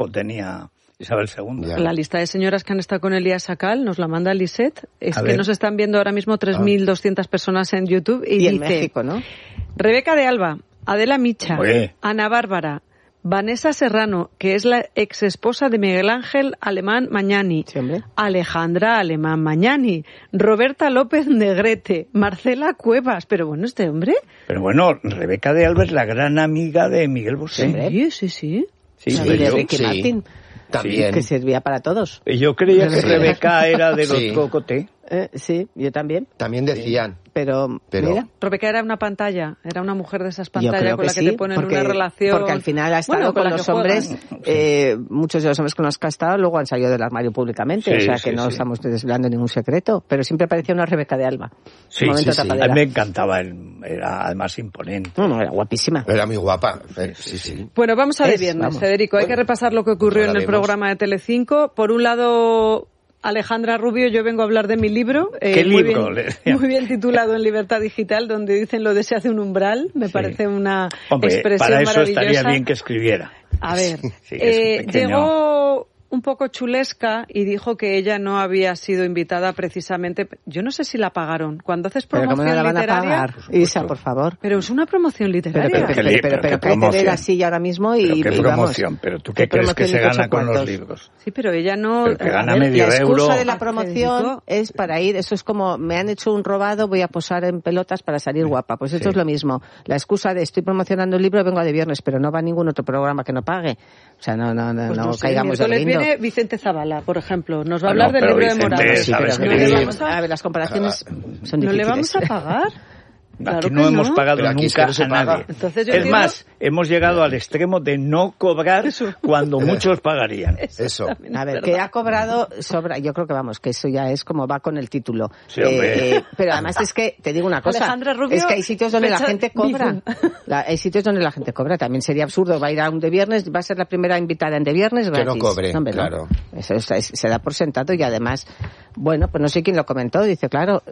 tenía Isabel II. Ya. La lista de señoras que han estado con Elías Sakal nos la manda Lisette. Es que nos están viendo ahora mismo 3.200 personas en YouTube. Y en dice, México, ¿no? Rebeca de Alba, Adela Micha, Oye. Ana Bárbara, Vanessa Serrano, que es la exesposa de Miguel Ángel Alemán Mañani, Sí, hombre. Alejandra Alemán Mañani, Roberta López Negrete, Marcela Cuevas. Pero bueno, este hombre... Pero bueno, Rebeca de Alba es la gran amiga de Miguel Bosé. Sí. Sí, Y pero de yo, Ricky sí. Martin, También. que servía para todos. yo creía que Sí. Rebeca era de los Sí. Cocoté. Sí, yo también. También decían. Pero mira, Rebeca era una pantalla, era una mujer de esas yo pantallas creo con que la que sí, te ponen porque, una relación... porque al final ha estado Bueno, con la los que hombres, juegan. muchos de los hombres con los que ha estado luego han salido del armario públicamente, Sí, o sea que sí, no sí. estamos desvelando ningún secreto, pero siempre parecía una Rebeca de Alba. Sí, Un momento sí, sí. A tapadera. mí me encantaba, era además imponente. No, era guapísima. Era muy guapa. Sí. Bueno, vamos a de Es, viernes, vamos. Federico. Hay que repasar lo que ocurrió Ahora en el vemos. programa de Telecinco. Por un lado, Alejandra Rubio, yo vengo a hablar de mi libro. ¿Qué muy libro? Bien, muy bien titulado en Libertad Digital, donde dicen lo de se hace un umbral. Me parece una Hombre, expresión para eso maravillosa. estaría bien que escribiera. A ver, Sí, es un pequeño- llegó un poco chulesca y dijo que ella no había sido invitada precisamente. Yo no sé si la pagaron. Cuando haces Pero promoción ¿cómo no la van a literaria... pagar? Isa, por favor. Pero es una promoción literaria. Pero ¿qué cállate de promoción? la silla ahora mismo y Pero qué y vamos. promoción, pero tú qué crees que se promoción ni gana con los cuantos. libros. Sí, pero ella no... Pero que a gana ver, medio La excusa euro. de la promoción Federico. es para ir, eso es como, me han hecho un robado, voy a posar en pelotas para salir guapa. Pues esto Sí. es lo mismo. La excusa de estoy promocionando un libro, vengo de viernes, pero no va a ningún otro programa que no pague. O sea, no Pues no sé, caigamos del miércoles guindo. viene Vicente Zavala, por ejemplo. Nos va a Bueno, hablar del pero libro de Vicente, Morales. Sí, ¿sabes pero qué? no le Sí. vamos a ver, las comparaciones son ¿No difíciles. le vamos a pagar? Claro Aquí que no hemos pagado Pero aquí es nunca que no se a paga. nadie. Entonces yo Es entiendo- más, hemos llegado al extremo de no cobrar cuando muchos pagarían. Eso. también A es ver, verdad. que ha cobrado sobra, yo creo que vamos, que eso ya es como va con el título. Sí, hombre. Pero además es que, te digo una cosa, Alejandra Rubio, es que hay sitios donde la fecha gente cobra. Bizum. Hay sitios donde la gente cobra, también sería absurdo, va a ir a un de viernes, va a ser la primera invitada en de viernes Que gratis. no cobre, Hombre, no. claro. Eso se da por sentado y además, bueno, pues no sé quién lo comentó, dice, claro,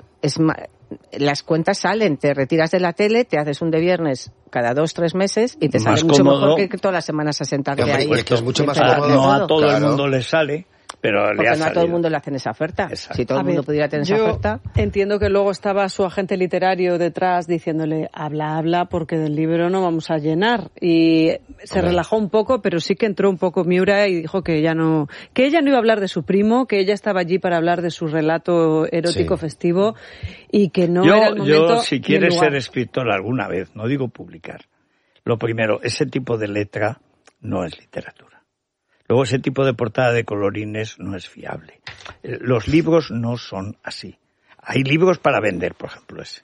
las cuentas salen, te retiras de la tele, te haces un de viernes cada 2-3 meses y te Más sale mucho cómodo. mejor que todas las semanas a sentarte Hombre, ahí. y es que es mucho más Enterarte cómodo. No a todo. todo el Claro. mundo le sale, pero le Porque ha no a todo el salido. mundo le hacen esa oferta. Exacto. Si todo el A mundo ver, pudiera tener esa yo oferta. entiendo que luego estaba su agente literario detrás diciéndole habla, porque del libro no vamos a llenar. Y se relajó un poco, pero sí que entró un poco Miura y dijo que ella no iba a hablar de su primo, que ella estaba allí para hablar de su relato erótico Sí. festivo y que no era el momento. Yo, si ni el quieres lugar. ser escritor alguna vez, no digo publicar, lo primero, ese tipo de letra no es literatura. Luego, ese tipo de portada de colorines no es fiable. Los libros no son así. Hay libros para vender, por ejemplo, ese.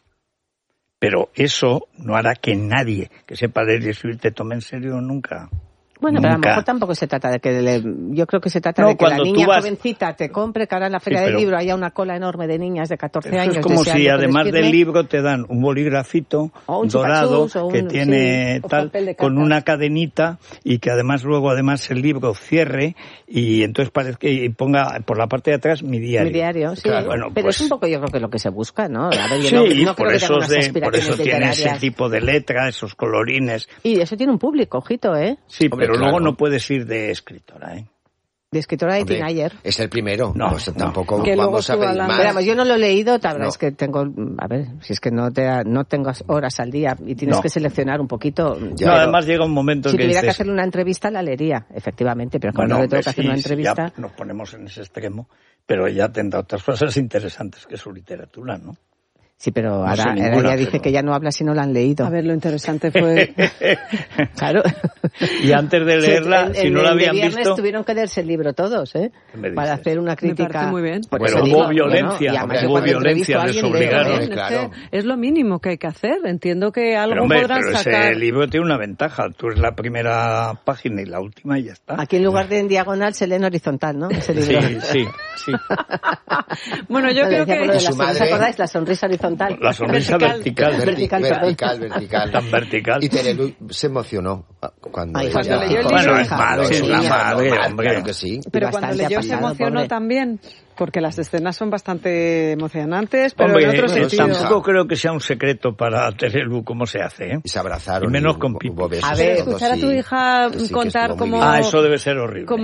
Pero eso no hará que nadie que sepa leer y escribir te tome en serio nunca. Bueno, pero a lo Nunca. mejor tampoco se trata de que... yo creo que se trata No, de que la cuando tú niña vas- jovencita te compre, que ahora en la Feria Sí, del pero- Libro haya una cola enorme de niñas de 14 Eso años. es como deseando si que además les del firme. libro te dan un boligrafito O un dorado chupachus, o que un- tiene sí, o tal papel de con cartas. una cadenita y que además luego el libro cierre y entonces parece que y ponga por la parte de atrás mi diario. Mi diario, sí. Claro. Bueno, pero pues- es un poco yo creo que es lo que se busca, ¿no? A ver, yo Sí, no por creo que tenga eso, unas por aspiraciones eso tiene ese literarias. tipo de letra, esos colorines. Y eso tiene un público, ojito, ¿eh? Sí, Hombre, pero luego claro. no puedes ir de escritora, ¿eh? De escritora de Hombre, teenager. es el primero. No, Pues no. tampoco Que luego vamos a estuvo pedir hablando- más. Pero vamos, yo no lo he leído, la verdad No. es que tengo, a ver, si es que no tengo horas al día y tienes No. que seleccionar un poquito. Ya, No, pero- además llega un momento Si en que tuviera que dices, hacerle una entrevista, la leería, efectivamente, pero cuando bueno, le tengo que hombre, hacer una sí, entrevista... ya nos ponemos en ese extremo, pero ella tendrá otras cosas interesantes que su literatura, ¿no? Sí, pero No ahora, sé ahora ninguna, ya dice pero- que ya no habla si no la han leído. A ver, lo interesante fue... Claro. Y antes de leerla, si no la el de habían viernes visto... tuvieron que leerse el libro todos, ¿eh? ¿Qué me Para dices? hacer una Me crítica. parece muy bien. Por Pero eso hubo digo, violencia, y además yo hubo cuando violencia, entrevisto a les alguien leo, obligaron. ¿eh? Bien, Claro. es lo mínimo que hay que hacer. Entiendo que algo Pero, hombre, podrán pero sacar. ese libro tiene una ventaja. Tú eres la primera página y la última y ya está. Aquí en lugar de en diagonal se lee en horizontal, ¿no? Ese Sí, libro. sí. Sí. Bueno, yo creo que... ¿Os su madre- acordáis? La sonrisa horizontal. La sonrisa vertical. Vertical. Tan vertical. Y Terelu se emocionó cuando Ay, ella... cuando leyó el libro. Bueno, es hija, malo, sí, es la sí, madre, hombre. Claro que sí. Pero Bastante cuando leyó se apasionado, emocionó pobre. también, porque las escenas son bastante emocionantes, pero Hombre, en otro pero sentido. tampoco creo que sea un secreto para Terelu cómo se hace, ¿eh? Y se abrazaron. Y menos y con hubo Pipi. besos A ver, todos, escuchar a tu sí. hija Sí, que contar estuvo muy cómo... bien. Ah, eso debe ser horrible. Como